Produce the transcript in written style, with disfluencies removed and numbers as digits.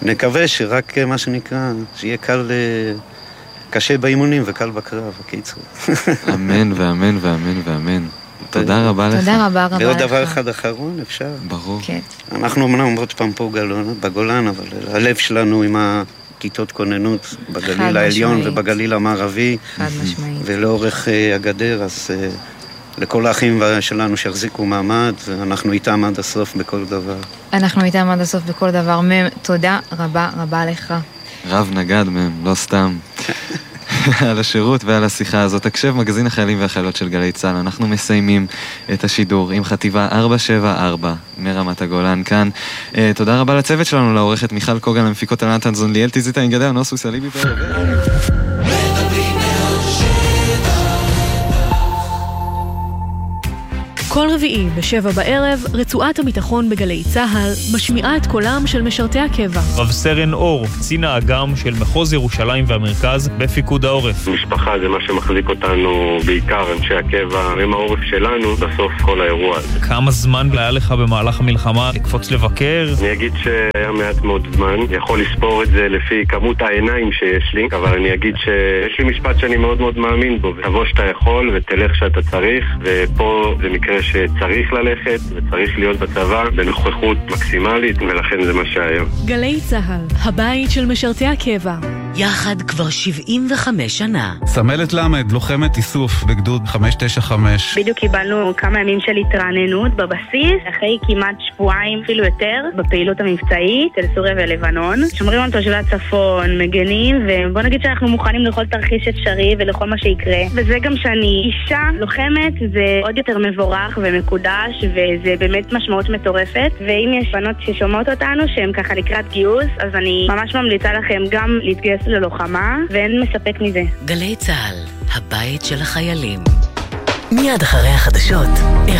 נקווה שרק מה שנקרא, שיהיה קשה באימונים וקל בקרב, הקיצור. אמן ואמן ואמן ואמן. תודה רבה לך. תודה רבה רבה לך. ועוד דבר אחד אחרון, אפשר? ברור. כן. אנחנו אמנם עוד פעם פה בגולן, אבל הלב שלנו עם הכיתות כוננות בגליל העליון ובגליל המערבי. חד משמעית. ולאורך הגדר, אז לכל האחים שלנו שיחזיקו מעמד, ואנחנו איתם עד הסוף בכל דבר. אנחנו איתם עד הסוף בכל דבר. תודה רבה רבה לך. רב נגד מהם, לא סתם. על השירות ועל השיחה הזאת. הקשב מגזין החיילים והחיילות של גלי צה"ל. אנחנו מסיימים את השידור עם חטיבה 474 מרמת הגולן כאן. תודה רבה לצוות שלנו, לעורכת מיכל קוגן, למפיקות אלנת הנזון, ליאל תיזיטה, אינגדיה, נוסוס, אליבי כל רביעי ב7 בערב, רצועת הביטחון בגלי צהל משמיעה את קולם של משרתי הקבע. רב סרן אור, קצין האג"ם של מחוז ירושלים והמרכז בפיקוד העורף. משפחה זה מה שמחזיק אותנו, בעיקר אנשי הקבע, הם העורף שלנו, בסוף כל האירוע הזה. כמה זמן היה לך במהלך המלחמה לקפוץ לבקר? אני אגיד שהיה מעט מאוד זמן, יכול לספור את זה לפי כמות העיניים שיש לי, אבל אני אגיד שיש לי משפט שאני מאוד מאוד מאמין בו, תבוא שאתה יכול ותלך שאתה צריך, ופה זה מקרה שצריך ללכת וצריך להיות בצבא בנוכחות מקסימלית, ולכן זה מה שהיום. גלי צהל, הבית של משרתי הקבע. יחד כבר 75 שנה. סמלת למד, לוחמת איסוף בגדוד 595. בדיוק קיבלנו כמה ימים של התרעננות בבסיס, אחרי כמעט שבועיים אפילו יותר, בפעילות המבצעית אל סוריה ולבנון. שומרים על תושבי הצפון, מגנים, ובוא נגיד שאנחנו מוכנים לכל תרחיש אפשרי ולכל מה שיקרה. וזה גם שאני אישה לוחמת, זה עוד יותר מבורך ומקודש, וזה באמת משמעות מטורפת. ואם יש בנות ששומעות אותנו שהן ככה לקראת גיוס, אז אני ממש ממליצה לכם גם להתגייס ללוחמה, ואין מספק מזה. גלי צהל, הבית של החיילים. מיד אחרי החדשות,